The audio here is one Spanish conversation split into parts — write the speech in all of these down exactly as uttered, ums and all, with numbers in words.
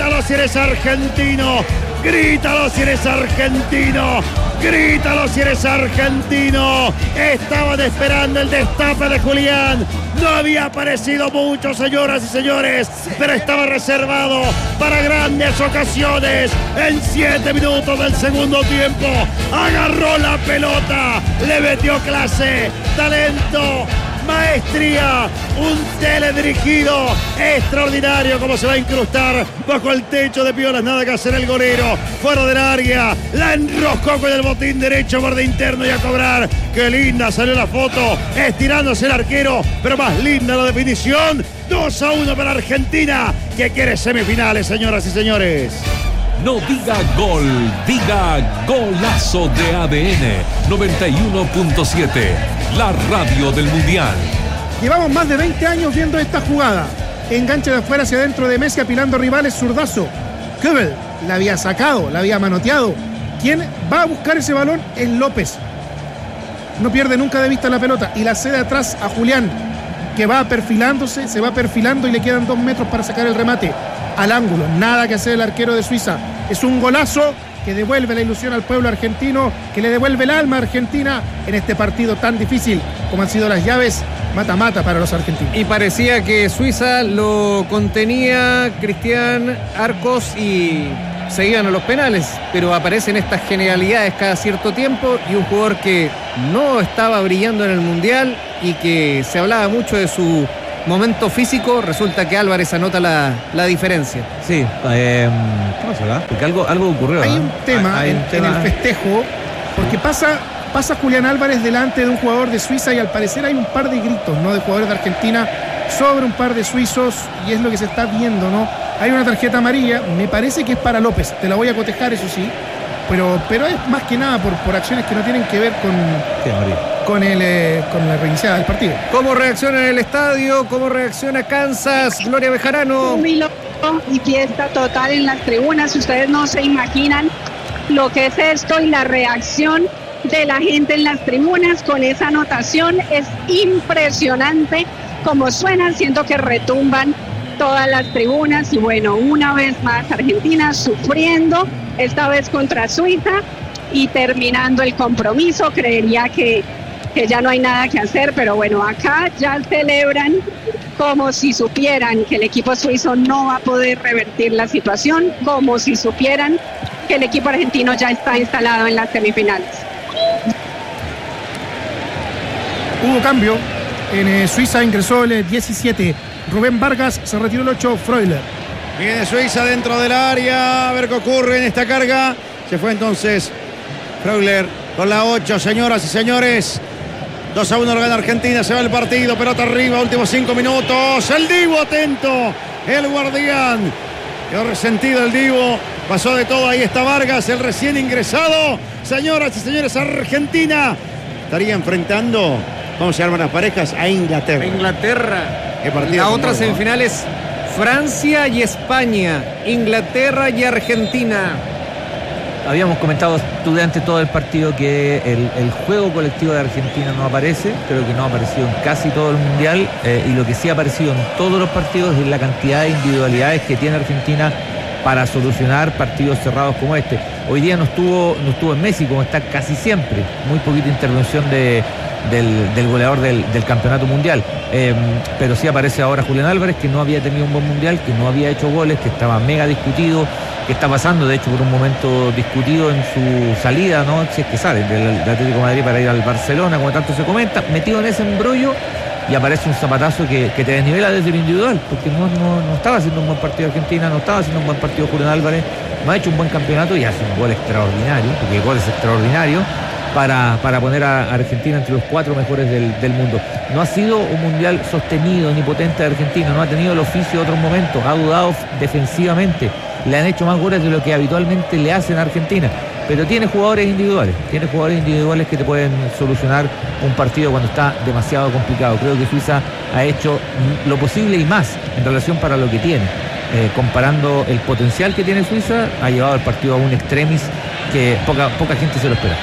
Grítalo si eres argentino. Grítalo si eres argentino. Grítalo si eres argentino. Estaban esperando el destape de Julián. No había aparecido mucho, señoras y señores, pero estaba reservado para grandes ocasiones. En siete minutos del segundo tiempo agarró la pelota, le metió clase, talento, maestría, un teledirigido extraordinario como se va a incrustar bajo el techo de Piolas. Nada que hacer el golero, fuera del área, la enroscó con el botín derecho, borde interno y a cobrar. Qué linda salió la foto, estirándose el arquero, pero más linda la definición. Dos a uno para Argentina, que quiere semifinales, señoras y señores. No diga gol, diga golazo de A D N noventa y uno punto siete, la radio del Mundial. Llevamos más de veinte años viendo esta jugada. Enganche de afuera hacia adentro de Messi, apilando rivales, zurdazo. Köbel la había sacado, la había manoteado. ¿Quién va a buscar ese balón? Es López. No pierde nunca de vista la pelota y la cede atrás a Julián, que va perfilándose, se va perfilando y le quedan dos metros para sacar el remate al ángulo. Nada que hacer el arquero de Suiza. Es un golazo que devuelve la ilusión al pueblo argentino, que le devuelve el alma a Argentina en este partido tan difícil como han sido las llaves mata-mata para los argentinos. Y parecía que Suiza lo contenía Cristian Arcos y se iban a los penales, pero aparecen estas genialidades cada cierto tiempo y un jugador que no estaba brillando en el Mundial y que se hablaba mucho de su momento físico, resulta que Álvarez anota la, la diferencia. Sí, eh, ¿qué pasó acá? Porque algo, algo ocurrió. Hay ¿no? un tema, hay, hay en, un tema en el festejo, porque pasa, pasa Julián Álvarez delante de un jugador de Suiza y al parecer hay un par de gritos, ¿no?, de jugadores de Argentina sobre un par de suizos y es lo que se está viendo, ¿no? Hay una tarjeta amarilla, me parece que es para López, te la voy a cotejar, eso sí, pero, pero es más que nada por, por acciones que no tienen que ver con, con, el, eh, con la reiniciada del partido. ¿Cómo reacciona en el estadio? ¿Cómo reacciona Kansas? Gloria Bejarano. Júbilo y fiesta total en las tribunas. Ustedes no se imaginan lo que es esto y la reacción de la gente en las tribunas con esa anotación. Es impresionante como suenan, siento que retumban todas las tribunas y bueno, una vez más Argentina sufriendo, esta vez contra Suiza y terminando el compromiso. Creería que, que ya no hay nada que hacer, pero bueno, acá ya celebran como si supieran que el equipo suizo no va a poder revertir la situación, como si supieran que el equipo argentino ya está instalado en las semifinales. Hubo cambio, en eh, Suiza ingresó el diecisiete, Rubén Vargas, se retiró el ocho, Freuler. Viene Suiza dentro del área, a ver qué ocurre en esta carga. Se fue entonces Freuler con la ocho, señoras y señores. dos a uno lo gana Argentina, se va el partido, pelota arriba, últimos cinco minutos. El Divo atento, el guardián. Quedó resentido el Divo, pasó de todo, ahí está Vargas, el recién ingresado. Señoras y señores, Argentina estaría enfrentando, ¿cómo se llaman las parejas? A Inglaterra. Inglaterra. La otra semifinal es Francia y España, Inglaterra y Argentina. Habíamos comentado durante todo el partido que el, el juego colectivo de Argentina no aparece, creo que no ha aparecido en casi todo el Mundial, eh, y lo que sí ha aparecido en todos los partidos es la cantidad de individualidades que tiene Argentina para solucionar partidos cerrados como este. Hoy día no estuvo, no estuvo en Messi, como está casi siempre, muy poquita intervención de, del, del goleador del, del campeonato mundial, eh, pero sí aparece ahora Julián Álvarez, que no había tenido un buen mundial, que no había hecho goles, que estaba mega discutido, que está pasando de hecho por un momento discutido en su salida, ¿no?, si es que sale del, del Atlético de Madrid para ir al Barcelona, como tanto se comenta, metido en ese embrollo, y aparece un zapatazo que, que te desnivela desde lo individual, porque no, no, no estaba haciendo un buen partido Argentina, no estaba haciendo un buen partido Julián Álvarez, no ha hecho un buen campeonato y hace un gol extraordinario, porque el gol es extraordinario, para, para poner a Argentina entre los cuatro mejores del, del mundo. No ha sido un mundial sostenido ni potente de Argentina, no ha tenido el oficio de otros momentos, ha dudado defensivamente, le han hecho más goles de lo que habitualmente le hacen a Argentina, pero tiene jugadores individuales, tiene jugadores individuales que te pueden solucionar un partido cuando está demasiado complicado. Creo que Suiza ha hecho lo posible y más en relación para lo que tiene. Eh, comparando el potencial que tiene Suiza, ha llevado el partido a un extremis que poca, poca gente se lo espera.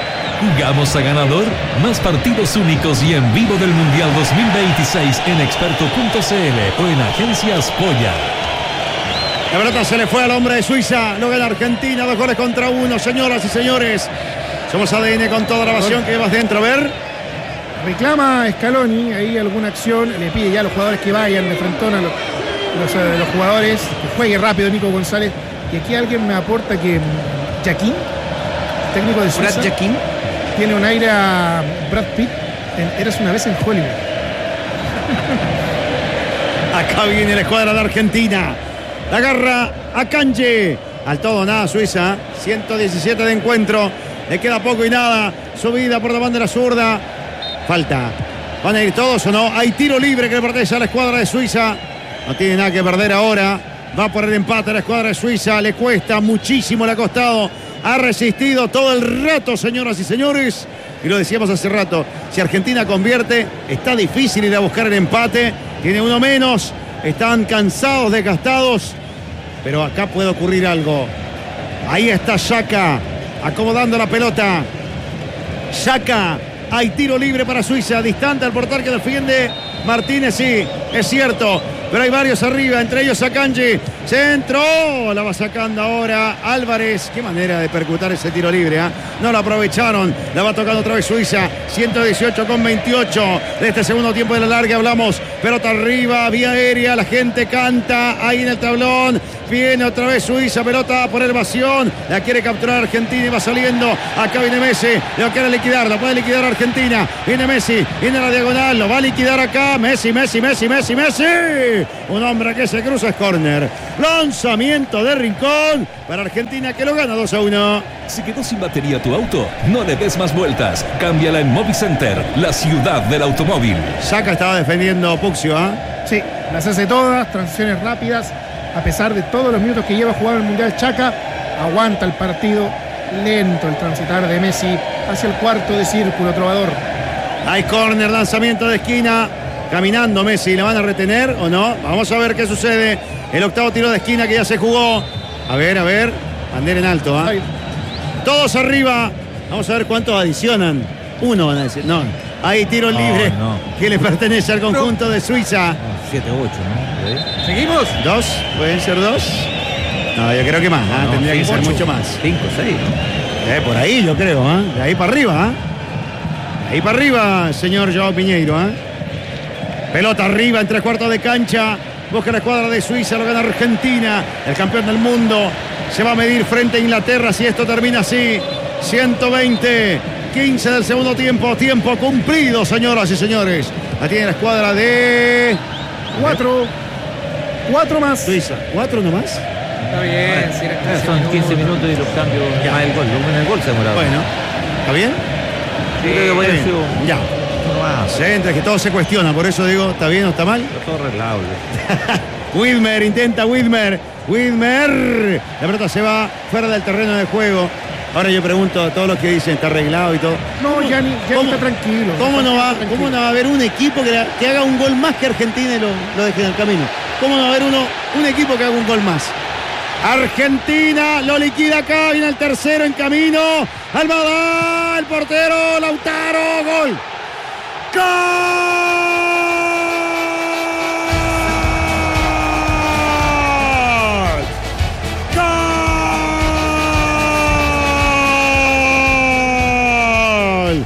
Jugamos a ganador, más partidos únicos y en vivo del Mundial dos mil veintiséis en experto punto c l o en Agencias Polla. La pelota se le fue al hombre de Suiza. Lo gana Argentina. Dos goles contra uno, señoras y señores. Somos A D N con toda la grabación que llevas dentro. A ver. Reclama Scaloni ahí alguna acción. Le pide ya a los jugadores que vayan de frentón a los, los, eh, los jugadores. Que juegue rápido Nico González. Y aquí alguien me aporta que Jaquín, técnico de Suiza, Brad Jaquín, tiene un aire a Brad Pitt en Eras una vez en Hollywood. Acá viene la escuadra de Argentina. La agarra a Kanji. Al todo nada Suiza. ciento diecisiete de encuentro. Le queda poco y nada. Subida por la bandera zurda. Falta. ¿Van a ir todos o no? Hay tiro libre que le pertenece a la escuadra de Suiza. No tiene nada que perder ahora. Va por el empate a la escuadra de Suiza. Le cuesta muchísimo, le ha costado. Ha resistido todo el rato, señoras y señores. Y lo decíamos hace rato. Si Argentina convierte, está difícil ir a buscar el empate. Tiene uno menos. Están cansados, desgastados. Pero acá puede ocurrir algo. Ahí está Xhaka acomodando la pelota. Xhaka. Hay tiro libre para Suiza. Distante al portal que defiende Martínez. Sí, es cierto. Pero hay varios arriba, entre ellos Akanji. Centro, la va sacando ahora Álvarez. Qué manera de percutar ese tiro libre, ¿eh? No lo aprovecharon. La va tocando otra vez Suiza. ciento dieciocho con veintiocho de este segundo tiempo de la larga. Hablamos, pelota arriba, vía aérea. La gente canta ahí en el tablón. Viene otra vez Suiza, pelota por elevación. La quiere capturar Argentina y va saliendo. Acá viene Messi, lo quiere liquidar, la puede liquidar Argentina. Viene Messi, viene a la diagonal, lo va a liquidar acá. Messi, Messi, Messi, Messi, Messi. Un hombre que se cruza, es córner. Lanzamiento de Rincón para Argentina, que lo gana dos a uno. ¿Se quedó sin batería tu auto? No le des más vueltas. Cámbiala en Movicenter, la ciudad del automóvil. Saca estaba defendiendo Puxio, ¿ah? ¿eh? Sí, las hace todas, transiciones rápidas. A pesar de todos los minutos que lleva jugando el Mundial, Xhaka aguanta el partido. Lento el transitar de Messi hacia el cuarto de círculo, Trovador. Hay córner, lanzamiento de esquina. Caminando Messi, ¿la van a retener o no? Vamos a ver qué sucede. El octavo tiro de esquina que ya se jugó. A ver, a ver. Bandera en alto, ¿ah? ¿eh? Todos arriba. Vamos a ver cuántos adicionan. Uno van a decir. No, hay tiro No, libre no. que le pertenece al conjunto de Suiza. siete ocho, ¿no? ¿Sí? ¿Seguimos? ¿Dos? ¿Pueden ser dos? No, yo creo que más. ¿ah? No, Tendría que cinco, ser ocho. mucho más. cinco, seis, ¿no? Eh, por ahí yo creo, ¿ah? De ahí para arriba, ¿ah? De ahí para arriba, señor Joao Piñeiro, ¿ah? Pelota arriba en tres cuartos de cancha. Busca la escuadra de Suiza, lo gana Argentina. El campeón del mundo se va a medir frente a Inglaterra si esto termina así. ciento veinte, quince del segundo tiempo. Tiempo cumplido, señoras y señores. La tiene la escuadra de Cuatro. Cuatro más. Suiza. ¿Cuatro nomás? Está bien, si era Ah, son quince minutos y los cambios Ya. más el gol. Lo- En el gol se demoraba. Bueno, ¿está bien? Sí, creo que voy a Está decir bien. un- Ya. uno más. Se entra, que todo se cuestiona, por eso digo, ¿está bien o está mal? Pero todo arreglado. Wilmer, intenta Wilmer. Wilmer. La pelota se va fuera del terreno de juego. Ahora yo pregunto a todos los que dicen está arreglado y todo. No, ya ni, ya ni ¿Cómo- está tranquilo. ¿Cómo no, va, Tranquilo. ¿Cómo no va a haber un equipo que, que haga un gol más que Argentina y lo, lo deje en el camino? ¿Cómo no va a haber uno, un equipo que haga un gol más? Argentina lo liquida acá, viene el tercero en camino. Almada, el portero, Lautaro, gol. ¡Gol! ¡Gol!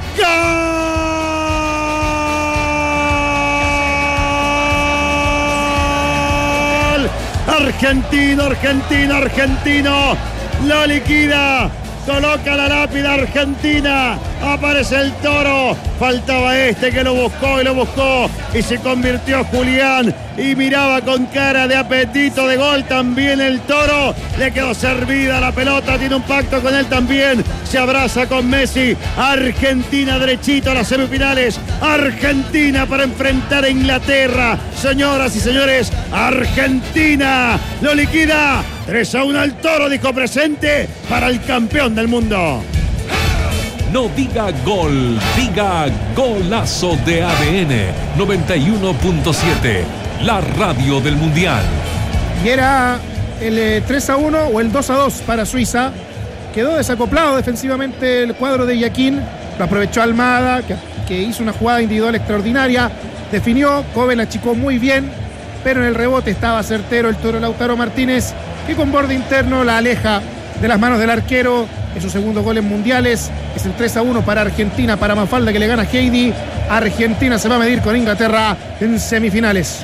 ¡Gol! Argentino, argentino, argentino. Lo liquida. Coloca la lápida Argentina. Aparece el Toro. Faltaba este que lo buscó y lo buscó. Y se convirtió Julián. Y miraba con cara de apetito de gol también el Toro. Le quedó servida la pelota. Tiene un pacto con él también. Se abraza con Messi. Argentina derechito a las semifinales. Argentina para enfrentar a Inglaterra. Señoras y señores, Argentina lo liquida. tres a uno al Toro, dijo presente para el campeón del mundo. No diga gol, diga golazo de A D N noventa y uno punto siete, la radio del Mundial. Y era el eh, tres a uno o el dos a dos para Suiza. Quedó desacoplado defensivamente el cuadro de Jaquín. Lo aprovechó Almada, que, que hizo una jugada individual extraordinaria. Definió, Kobe la achicó muy bien. pero en el rebote estaba certero el toro Lautaro Martínez, que con borde interno la aleja de las manos del arquero. Es su segundo gol en mundiales. Es el tres a uno para Argentina, para Mafalda, que le gana a Heidi. Argentina se va a medir con Inglaterra en semifinales.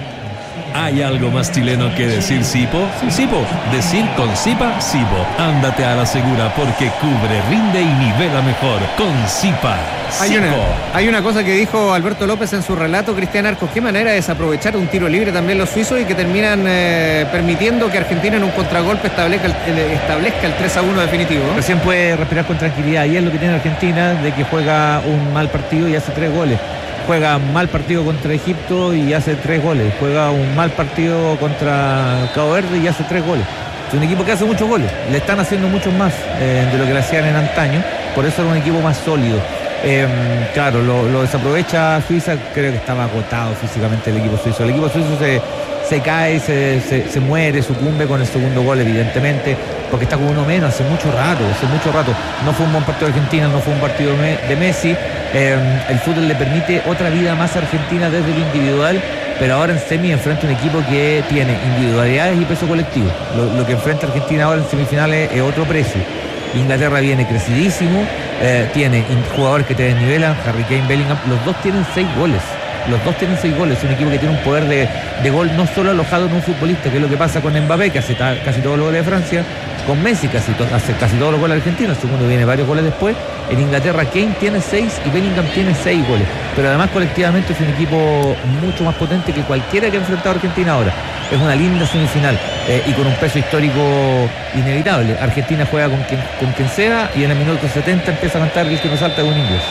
¿Hay algo más chileno que decir Sipo? Sipo, decir con Sipa, Sipo. Ándate a la segura porque cubre, rinde y nivela mejor con Sipa. Hay una, hay una cosa que dijo Alberto López en su relato, Cristian Arcos, qué manera de desaprovechar un tiro libre también los suizos y que terminan eh, permitiendo que Argentina en un contragolpe establezca el, establezca el tres a uno definitivo. Recién puede respirar con tranquilidad y es lo que tiene Argentina, de que juega un mal partido y hace tres goles. Juega un mal partido contra Egipto y hace tres goles. Juega un mal partido contra Cabo Verde y hace tres goles. Es un equipo que hace muchos goles. Le están haciendo muchos más eh, de lo que le hacían en antaño. Por eso era un equipo más sólido. Eh, claro, lo, lo desaprovecha Suiza. Creo que estaba agotado físicamente el equipo suizo. El equipo suizo se, se cae, se, se, se muere, sucumbe con el segundo gol, evidentemente, porque está con uno menos hace mucho rato, hace mucho rato. No fue un buen partido de Argentina, no fue un partido de Messi. Eh, el fútbol le permite otra vida más a Argentina desde lo individual, pero ahora en semi enfrenta un equipo que tiene individualidades y peso colectivo. Lo, lo que enfrenta Argentina ahora en semifinales es otro precio. Inglaterra viene crecidísimo, eh, tiene jugadores que te desnivelan, Harry Kane, Bellingham, los dos tienen seis goles. Los dos tienen seis goles, es un equipo que tiene un poder de, de gol no solo alojado en un futbolista, que es lo que pasa con Mbappé, que hace ta, casi todos los goles de Francia, con Messi, que hace, to, hace casi todos los goles argentinos, el segundo viene varios goles después. En Inglaterra Kane tiene seis y Bellingham tiene seis goles, pero además colectivamente es un equipo mucho más potente que cualquiera que ha enfrentado a Argentina ahora. Es una linda semifinal eh, y con un peso histórico inevitable. Argentina juega con quien, con quien sea y en el minuto setenta empieza a cantar el que no salta de un inglés.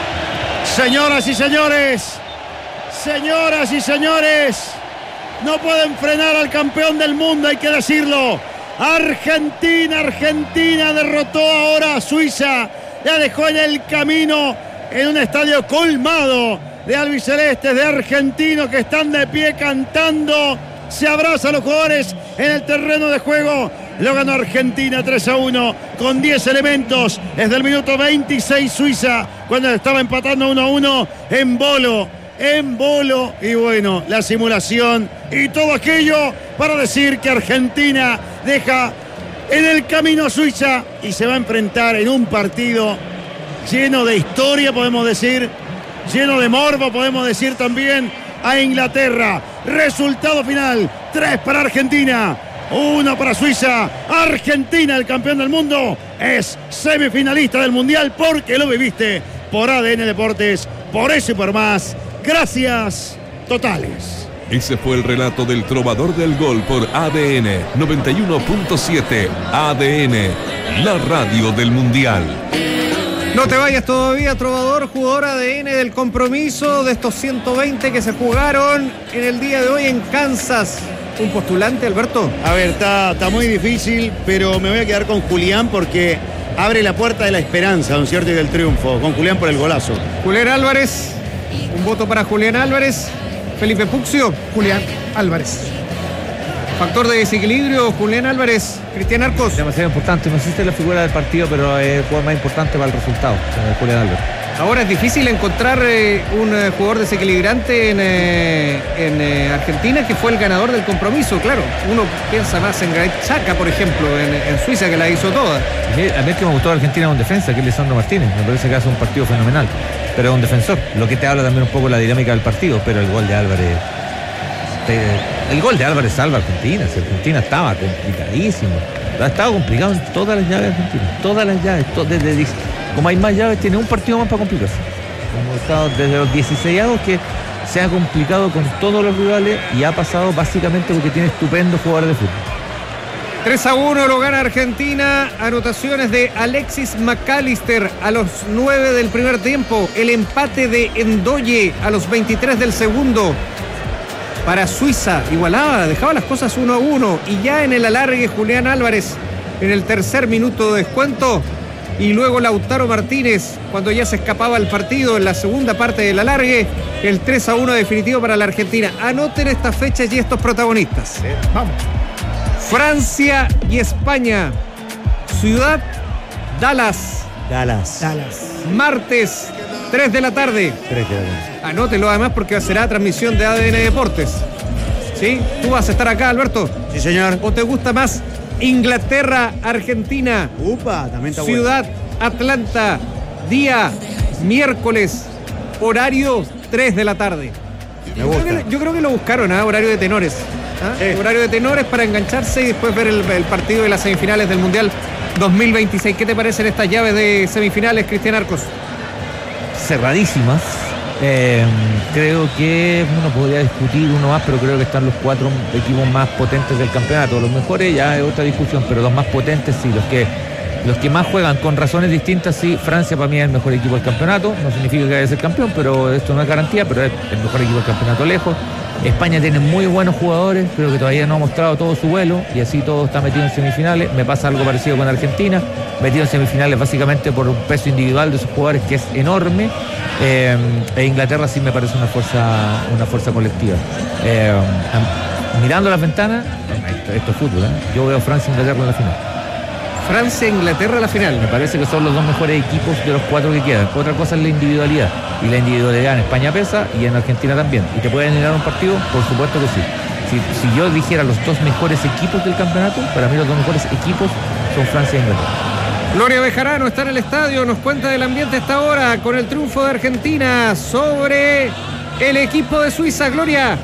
Señoras y señores, señoras y señores, no pueden frenar al campeón del mundo, hay que decirlo. Argentina, Argentina derrotó ahora a Suiza, la dejó en el camino en un estadio colmado de albicelestes, de argentinos que están de pie cantando. Se abrazan los jugadores en el terreno de juego. Lo ganó Argentina tres a uno con diez elementos. Desde el minuto veintiséis Suiza, cuando estaba empatando uno a uno en Bolo. En Bolo. Y bueno, la simulación y todo aquello para decir que Argentina deja en el camino a Suiza y se va a enfrentar en un partido lleno de historia, podemos decir, lleno de morbo, podemos decir también, a Inglaterra. Resultado final, tres para Argentina, uno para Suiza. Argentina, el campeón del mundo, es semifinalista del Mundial porque lo viviste por A D N Deportes, por eso y por más. Gracias totales. Ese fue el relato del trovador del gol por A D N noventa y uno punto siete. A D N, la radio del Mundial. No te vayas todavía, trovador, jugador A D N del compromiso de estos ciento veinte que se jugaron en el día de hoy en Kansas. ¿Un postulante, Alberto? A ver, está, está muy difícil, pero me voy a quedar con Julián porque abre la puerta de la esperanza, ¿no es cierto? Y del triunfo, con Julián por el golazo. Julián Álvarez, un voto para Julián Álvarez. Felipe Puxio, Julián Álvarez. Factor de desequilibrio, Julián Álvarez. Cristian Arcos. Demasiado importante, no existe la figura del partido, pero es el jugador más importante para el resultado, Julián Álvarez. Ahora es difícil encontrar eh, un eh, jugador desequilibrante en, eh, en eh, Argentina, que fue el ganador del compromiso. Claro, uno piensa más en Granit Xhaka, por ejemplo, en, en Suiza, que la hizo toda. A mí es que me gustó Argentina con defensa, que es Lisandro Martínez. Me parece que hace un partido fenomenal, pero es un defensor, lo que te habla también un poco de la dinámica del partido. Pero el gol de Álvarez, te, el gol de Álvarez salva a Argentina. Si Argentina estaba complicadísimo, ha estado complicado en todas las llaves de Argentina, todas las llaves, to, desde, desde, como hay más llaves, tiene un partido más para complicarse. Como estado desde los dieciséis que se ha complicado con todos los rivales y ha pasado básicamente porque tiene estupendos jugadores de fútbol. tres a uno lo gana Argentina. Anotaciones de Alexis McAllister a los nueve del primer tiempo. El empate de Ndoye a los veintitrés del segundo. Para Suiza, igualaba, dejaba las cosas uno a uno. Y ya en el alargue, Julián Álvarez en el tercer minuto de descuento. Y luego Lautaro Martínez, cuando ya se escapaba el partido en la segunda parte del alargue. El tres a uno definitivo para la Argentina. Anoten estas fechas y estos protagonistas. Vamos. Francia y España. Ciudad, Dallas. Dallas. Dallas. Martes, tres de la tarde. tres de la tarde. Anótelo además porque será transmisión de A D N Deportes. ¿Sí? ¿Tú vas a estar acá, Alberto? Sí, señor. ¿O te gusta más Inglaterra, Argentina? Upa, también está Ciudad Atlanta, día miércoles, horario tres de la tarde. Me Yo gusta. creo que, yo creo que lo buscaron, ¿eh? Horario de tenores. ¿Ah? Sí. Horario de tenores para engancharse y después ver el, el partido de las semifinales del Mundial dos mil veintiséis. ¿Qué te parecen estas llaves de semifinales, Cristian Arcos? Cerradísimas. Eh, creo que uno podría discutir uno más, pero creo que están los cuatro equipos más potentes del campeonato. Los mejores ya es otra discusión, pero los más potentes sí, los que los que más juegan con razones distintas, sí. Francia para mí es el mejor equipo del campeonato, no significa que vaya a ser campeón, pero esto no es garantía, pero es el mejor equipo del campeonato lejos. España tiene muy buenos jugadores, pero que todavía no ha mostrado todo su vuelo, y así todo está metido en semifinales. Me pasa algo parecido con Argentina, metido en semifinales básicamente por un peso individual de sus jugadores que es enorme. Eh, e Inglaterra sí me parece una fuerza una fuerza colectiva. Eh, mirando las ventanas, esto, esto es fútbol, ¿eh? Yo veo Francia e Inglaterra en la final. Francia e Inglaterra la final. Me parece que son los dos mejores equipos de los cuatro que quedan. Otra cosa es la individualidad, y la individualidad en España pesa y en Argentina también. ¿Y te pueden ganar un partido? Por supuesto que sí. Si, si yo dijera los dos mejores equipos del campeonato, para mí los dos mejores equipos son Francia e Inglaterra. Gloria Bejarano está en el estadio, nos cuenta del ambiente a esta hora con el triunfo de Argentina sobre el equipo de Suiza. Gloria.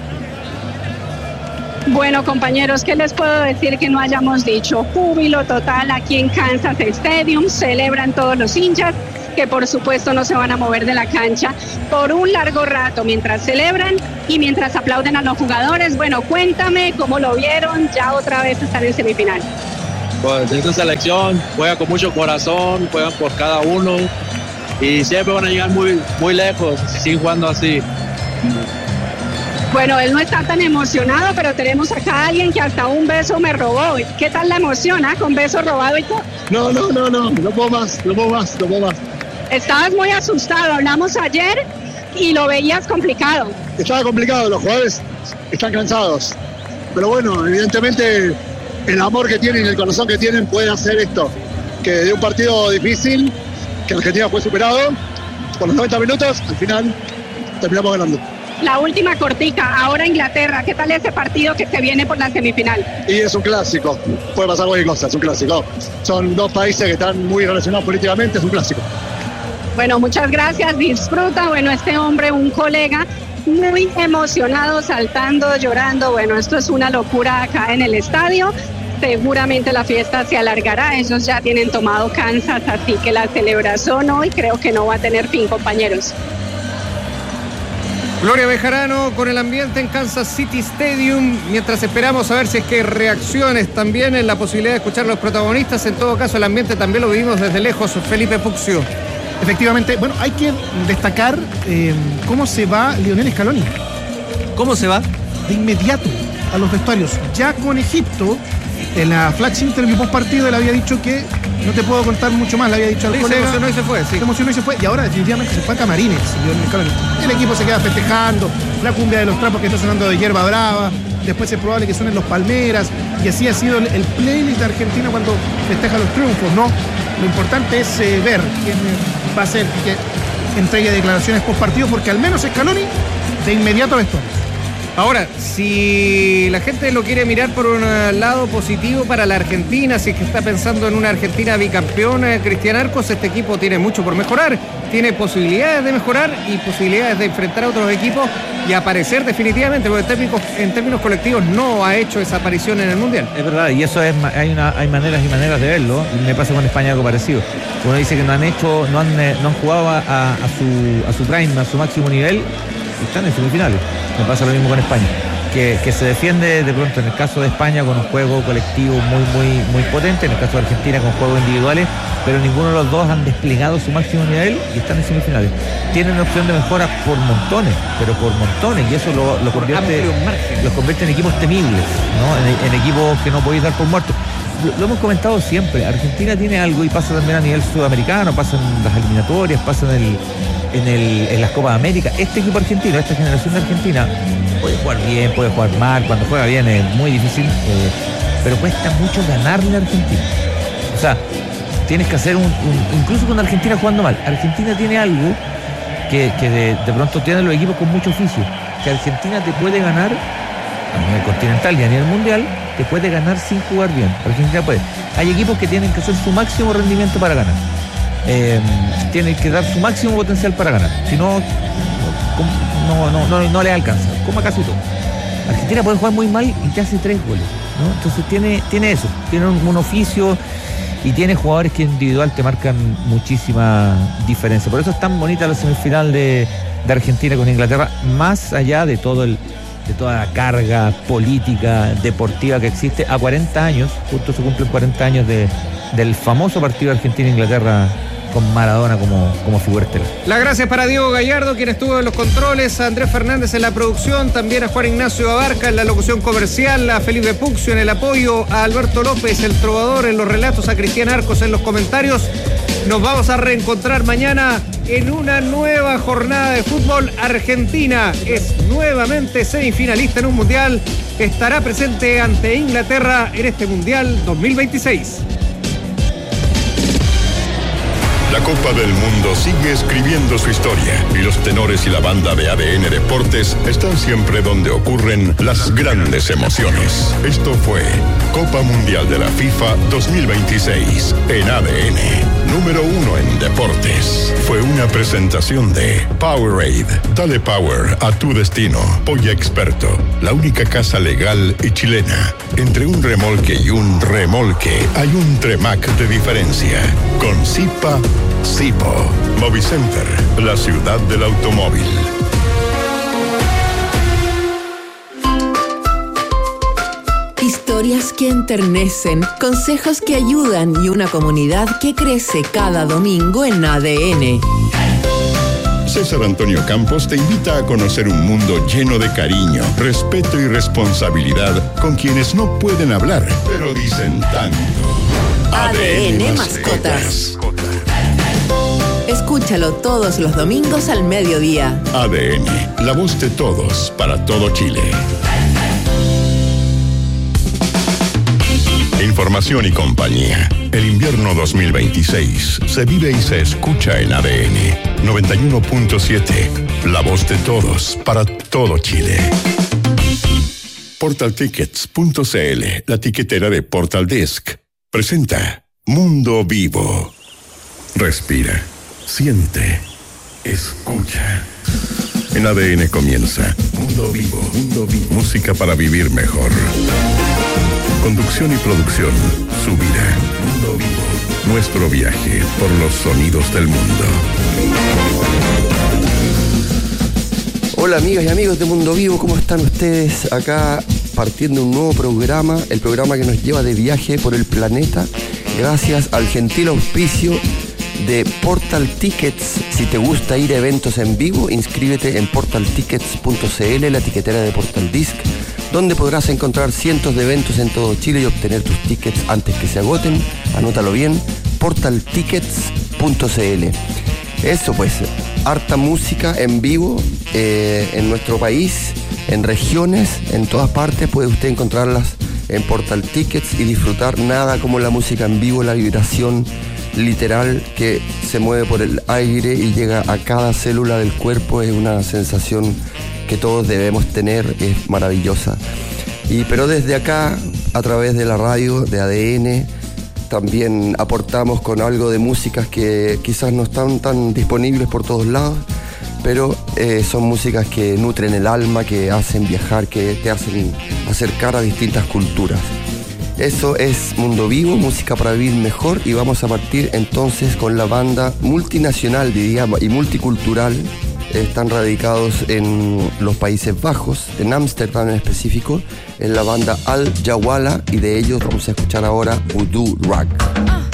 Bueno, compañeros, ¿qué les puedo decir que no hayamos dicho? Júbilo total aquí en Kansas Stadium, celebran todos los hinchas, que por supuesto no se van a mover de la cancha por un largo rato mientras celebran y mientras aplauden a los jugadores. Bueno, cuéntame cómo lo vieron, ya otra vez están en semifinal. Pues esta selección juega con mucho corazón, juegan por cada uno y siempre van a llegar muy, muy lejos si siguen jugando así. Bueno, él no está tan emocionado, pero tenemos acá a alguien que hasta un beso me robó. ¿Qué tal la emoción, ah? Con beso robado y todo. No, no, no, no, no puedo más, no puedo más, no puedo más. Estabas muy asustado, hablamos ayer y lo veías complicado. Estaba complicado, los jugadores están cansados. Pero bueno, evidentemente el amor que tienen y el corazón que tienen puede hacer esto. Que de un partido difícil, que Argentina fue superado, por los noventa minutos, al final terminamos ganando. La última cortica, ahora Inglaterra, ¿qué tal ese partido que se viene por la semifinal? Y es un clásico, puede pasar cualquier cosa, es un clásico. Son dos países que están muy relacionados políticamente, es un clásico. Bueno, muchas gracias, disfruta. Bueno, este hombre, un colega, muy emocionado, saltando, llorando. Bueno, esto es una locura acá en el estadio. Seguramente la fiesta se alargará, ellos ya tienen tomado Kansas, así que la celebración hoy creo que no va a tener fin, compañeros. Gloria Bejarano con el ambiente en Kansas City Stadium, mientras esperamos a ver si es que hay reacciones también en la posibilidad de escuchar a los protagonistas. En todo caso, el ambiente también lo vivimos desde lejos. Felipe Puccio. Efectivamente, bueno, hay que destacar eh, cómo se va Lionel Scaloni. ¿Cómo se va? De inmediato a los vestuarios. Ya con Egipto, en la flash interview post partido, él había dicho que no te puedo contar mucho más, le había dicho al Sí, colega. se emocionó y se fue, sí. Se emocionó y se fue, y ahora definitivamente se fue a Camarines, Lionel Scaloni. El equipo se queda festejando, la cumbia de los trapos que está sonando de Hierba Brava, después es probable que suenen los Palmeras, y así ha sido el, el playlist de Argentina cuando festeja los triunfos, ¿no? Lo importante es eh, ver quién va a ser que entregue declaraciones post partido, porque al menos Scaloni de inmediato a vestuarios. Ahora, si la gente lo quiere mirar por un lado positivo para la Argentina, si es que está pensando en una Argentina bicampeona, Cristian Arcos, este equipo tiene mucho por mejorar, tiene posibilidades de mejorar y posibilidades de enfrentar a otros equipos y aparecer definitivamente, porque en términos, en términos colectivos no ha hecho esa aparición en el Mundial. Es verdad, y eso es, hay una, hay maneras y maneras de verlo, y me pasa con España algo parecido. Uno dice que no han hecho, no han, no han jugado a, a, su, a su prime, a su máximo nivel, y están en semifinales. Me pasa lo mismo con España, que, que se defiende de pronto en el caso de España con un juego colectivo muy, muy, muy potente, en el caso de Argentina con juegos individuales, pero ninguno de los dos han desplegado su máximo nivel y están en semifinales. Tienen opción de mejora por montones, pero por montones, y eso lo, lo convierte, los convierte en equipos temibles, ¿no? En, en equipos que no podéis dar por muertos. Lo, lo hemos comentado siempre, Argentina tiene algo, y pasa también a nivel sudamericano, pasa en las eliminatorias, pasa en el En, el, en las Copas de América. Este equipo argentino, esta generación de Argentina puede jugar bien, puede jugar mal, cuando juega bien es muy difícil, eh, pero cuesta mucho ganarle a Argentina. O sea, tienes que hacer un, un incluso con Argentina jugando mal, Argentina tiene algo que, que de, de pronto tienen los equipos con mucho oficio, que Argentina te puede ganar a nivel continental y a nivel mundial, te puede ganar sin jugar bien. Argentina puede. Hay equipos que tienen que hacer su máximo rendimiento para ganar. Eh, tienen que dar su máximo potencial para ganar. Si no, no, no, no, no les alcanza. Como casi todo. Argentina puede jugar muy mal y te hace tres goles, ¿no? Entonces tiene, tiene eso, tiene un, un oficio y tiene jugadores que individual te marcan muchísima diferencia. Por eso es tan bonita la semifinal de, de Argentina con Inglaterra, más allá de todo el, de toda la carga política, deportiva que existe. A cuarenta años, justo se cumplen cuarenta años de, del famoso partido Argentina-Inglaterra con Maradona como, como figura estelar. Las gracias para Diego Gallardo, quien estuvo en los controles, a Andrés Fernández en la producción, también a Juan Ignacio Abarca en la locución comercial, a Felipe Puccio en el apoyo, a Alberto López, el trovador, en los relatos, a Cristian Arcos en los comentarios. Nos vamos a reencontrar mañana en una nueva jornada de fútbol. Argentina es nuevamente semifinalista en un mundial. Estará presente ante Inglaterra en este mundial dos mil veintiséis. La Copa del Mundo sigue escribiendo su historia y los tenores y la banda de A D N Deportes están siempre donde ocurren las grandes emociones. Esto fue Copa Mundial de la FIFA dos mil veintiséis en A D N, número uno en deportes. Fue una presentación de Powerade. Dale power a tu destino. Polla Experto, la única casa legal y chilena. Entre un remolque y un remolque hay un Tremac de diferencia. Con Zipa, Zipo. Movicenter, la ciudad del automóvil. Historias que enternecen, consejos que ayudan y una comunidad que crece cada domingo en A D N. César Antonio Campos te invita a conocer un mundo lleno de cariño, respeto y responsabilidad con quienes no pueden hablar, pero dicen tanto. A D N Mascotas. Escúchalo todos los domingos al mediodía. A D N, la voz de todos para todo Chile. Información y compañía. El invierno dos mil veintiséis se vive y se escucha en A D N noventa y uno punto siete. La voz de todos para todo Chile. portal tickets punto c l, la tiquetera de Portal Desk, presenta Mundo Vivo. Respira, siente, escucha. En A D N comienza Mundo Vivo, Mundo Vivo. Música para vivir mejor. Conducción y producción, Subirá. Mundo Vivo. Nuestro viaje por los sonidos del mundo. Hola amigas y amigos de Mundo Vivo, ¿cómo están ustedes? Acá partiendo un nuevo programa, el programa que nos lleva de viaje por el planeta, gracias al gentil auspicio de Portal Tickets. Si te gusta ir a eventos en vivo, inscríbete en portal tickets punto c l, la etiquetera de Portal Disc, donde podrás encontrar cientos de eventos en todo Chile y obtener tus tickets antes que se agoten. Anótalo bien, portal tickets punto c l. Eso pues, harta música en vivo eh, en nuestro país, en regiones, en todas partes. Puede usted encontrarlas en Portal Tickets y disfrutar nada como la música en vivo, la vibración literal que se mueve por el aire y llega a cada célula del cuerpo. Es una sensación que todos debemos tener, es maravillosa. Y pero desde acá, a través de la radio de A D N, también aportamos con algo de músicas que quizás no están tan disponibles por todos lados, pero eh, son músicas que nutren el alma, que hacen viajar, que te hacen acercar a distintas culturas. Eso es Mundo Vivo, música para vivir mejor, y vamos a partir entonces con la banda multinacional, diría, y multicultural. Están radicados en los Países Bajos, en Ámsterdam en específico, en la banda Al Jawala, y de ellos vamos a escuchar ahora Voodoo Rock.